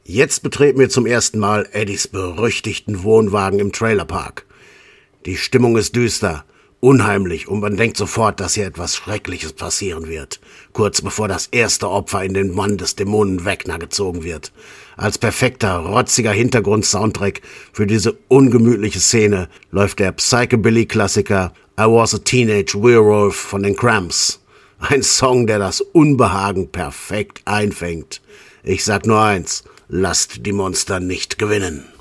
Jetzt betreten wir zum ersten Mal Eddies berüchtigten Wohnwagen im Trailerpark. Die Stimmung ist düster, unheimlich und man denkt sofort, dass hier etwas Schreckliches passieren wird, kurz bevor das erste Opfer in den Bann des Dämonen Vecna gezogen wird. Als perfekter, rotziger Hintergrund-Soundtrack für diese ungemütliche Szene läuft der Psychobilly-Klassiker I Was a Teenage Werewolf von den Cramps. Ein Song, der das Unbehagen perfekt einfängt. Ich sag nur eins: Lasst die Monster nicht gewinnen.